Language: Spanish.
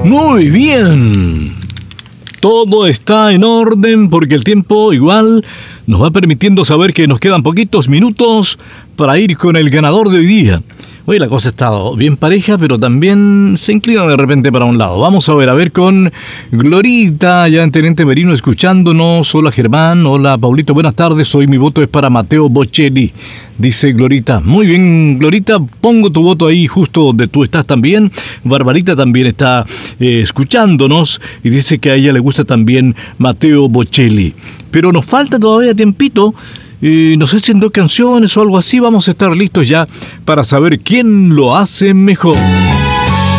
Muy bien. Todo está en orden porque el tiempo igual nos va permitiendo saber que nos quedan poquitos minutos para ir con el ganador de hoy día. Hoy la cosa está bien pareja, pero también se inclina de repente para un lado. Vamos a ver con Glorita, ya en Teniente Merino, escuchándonos. Hola Germán, hola Paulito, buenas tardes. Hoy mi voto es para Mateo Bocelli, dice Glorita. Muy bien, Glorita, pongo tu voto ahí justo donde tú estás también. Barbarita también está escuchándonos y dice que a ella le gusta también Mateo Bocelli. Pero nos falta todavía tiempito. No sé si en 2 canciones o algo así vamos a estar listos ya para saber quién lo hace mejor.